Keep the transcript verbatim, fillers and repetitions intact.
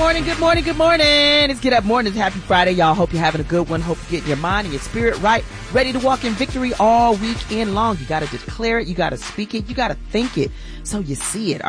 morning, good morning, good morning. It's Get Up Mornings. Happy Friday, y'all. Hope you're having a good one. Hope you're getting your mind and your spirit right. Ready to walk in victory all weekend long. You got to declare it. You got to speak it. You got to think it so you see it. All